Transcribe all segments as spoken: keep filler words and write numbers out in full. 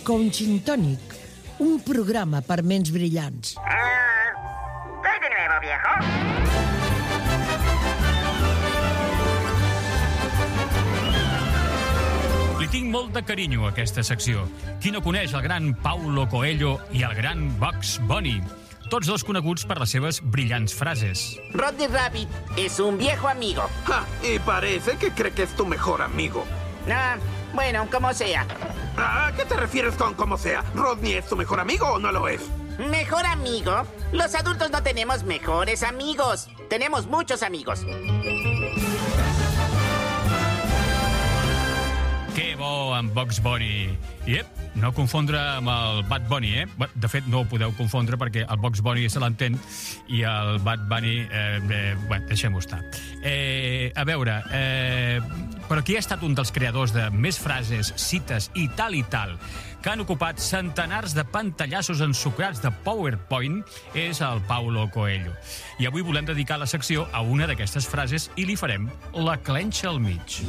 Busco un gin tònic, un programa per ments brillants. Uh, ¿Qué hay de nuevo, viejo? Li tinc molt de carinyo a aquesta secció. Qui no coneix el gran Paulo Coelho i el gran Bugs Bunny? Tots dos coneguts per les seves brillants frases. Rodney Rabbit es un viejo amigo. Ja, y parece que cree que es tu mejor amigo. Ah, bueno, como sea. ¿A qué te refieres con como sea? ¿Rodney es tu mejor amigo o no lo es? ¿Mejor amigo? Los adultos no tenemos mejores amigos. Tenemos muchos amigos. Que bo amb Bugs Bunny. Yep, no confondre amb el Bad Bunny, eh? De fet, no ho podeu confondre perquè el Bugs Bunny se l'entén i el Bad Bunny... Eh, eh, bueno, deixem-ho estar. Eh, a veure, eh, però qui ha estat un dels creadors de més frases, cites i tal i tal que han ocupat centenars de pantallassos ensucrats de PowerPoint és el Paulo Coelho. I avui volem dedicar la secció a una d'aquestes frases i li farem la clenxa al mig.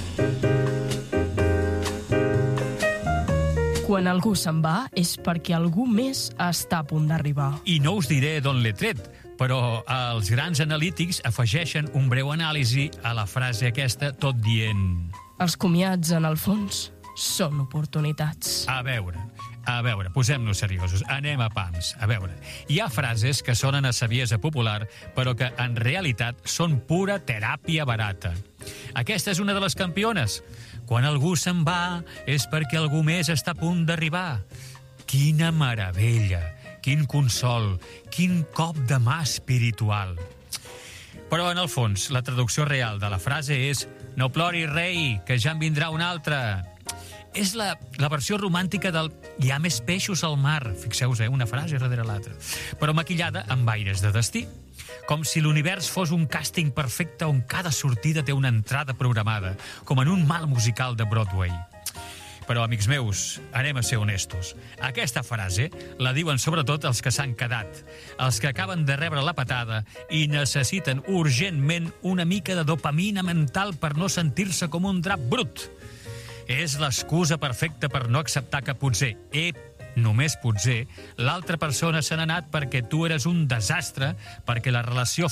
Quan algú se'n va és perquè algú més està a punt d'arribar. I no us diré d'on l'he tret, però els grans analítics afegeixen un breu anàlisi a la frase aquesta tot dient... Els comiats, en el fons, són oportunitats. A veure, a veure, posem-nos seriosos, anem a pams. A veure, hi ha frases que sonen a saviesa popular, però que en realitat són pura teràpia barata. Aquesta és una de les campiones. Quan algú se'n va és perquè algú més està a punt d'arribar. Quina meravella, quin consol, quin cop de mà espiritual. Però, en el fons, la traducció real de la frase és «No ploris, rei, que ja en vindrà un altre». És la, la versió romàntica del «Hi ha més peixos al mar». Fixeu-vos, eh, una frase darrere l'altra. Però maquillada amb aires de destí. Com si l'univers fos un càsting perfecte on cada sortida té una entrada programada, com en un mal musical de Broadway. Però, amics meus, anem a ser honestos. Aquesta frase la diuen sobretot els que s'han quedat, els que acaben de rebre la patada i necessiten urgentment una mica de dopamina mental per no sentir-se com un drap brut. És l'excusa perfecta per no acceptar que potser, ep, només potser, l'altra persona se n'ha anat perquè tu eres un desastre, perquè la relació